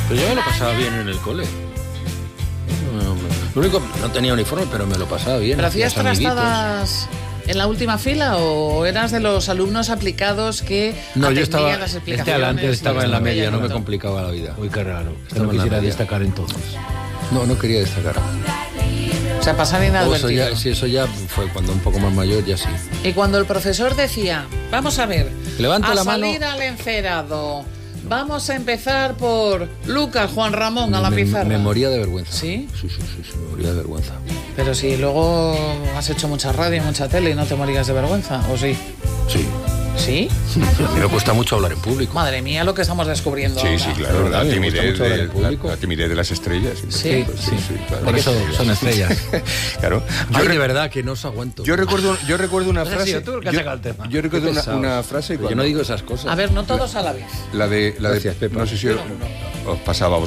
Pero yo me lo pasaba bien en el cole. Lo único, no tenía uniforme, pero me lo pasaba bien. ¿Pero hacías trastadas en la última fila o eras de los alumnos aplicados que no, yo atendían estaba, las explicaciones? estaba en la media, no me complicaba la vida. Uy, qué raro. No quisiera destacar entonces. No quería destacar. O sea, pasar inadvertido. Eso ya fue cuando un poco más mayor, ya sí. Y cuando el profesor decía, vamos a ver, levanta la mano. A salir al encerado, vamos a empezar por Lucas, Juan Ramón, a la pizarra. Me moría de vergüenza. ¿Sí? Sí, me moría de vergüenza. Pero si luego has hecho mucha radio y mucha tele y no te morías de vergüenza, ¿o sí? Sí. ¿Sí? A mí me cuesta mucho hablar en público. Madre mía, lo que estamos descubriendo ahora. Sí, claro, la timidez de las estrellas. Sí, claro. Por eso son estrellas. Claro. Yo de verdad que no os aguanto. Yo recuerdo una frase. Tú el que has sacado el tema. Yo recuerdo una frase. Yo no digo esas cosas. A ver, no todos a la vez. La de Gracias, Pepa. no sé si os pasaba a vosotros.